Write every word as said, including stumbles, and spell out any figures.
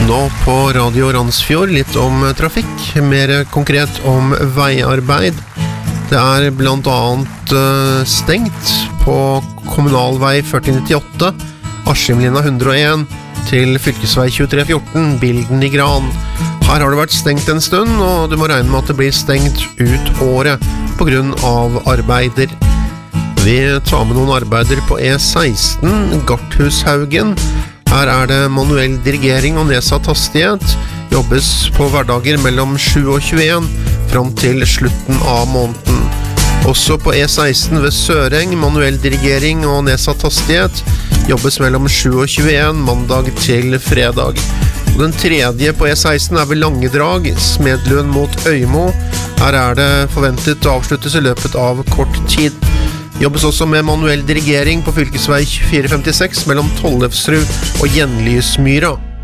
Nå på Radio Randsfjord litt om trafikk, mer konkret om veiarbeid. Det er blant annet stengt på kommunalvei førti nittiåtte, Askimlinja hundre og en, til fylkesvei tjuetre fjorten, Bilden i Gran. Her har det vært stengt en stund, og du må regne med at det blir stengt ut året på grunn av arbeider. Vi tar med noen arbeider på E seksten, Garthushaugen. Her er det manuell dirigering og nedsatt hastighet. Jobbes på hverdager mellom sju og tjueen fram til slutten av måneden. Også på E seksten ved Søreng, manuell dirigering og nedsatt hastighet. Jobbes mellom sju og tjueen mandag til fredag. Og den tredje på E seksten er ved Langedrag, Smedlund mot Øymo. Her er det forventet å avsluttes i løpet av kort tid. Jobbes også med manuell dirigering på fylkesvei tjuefire femtiseks mellom Tollefsrud og Gjenlysmyra.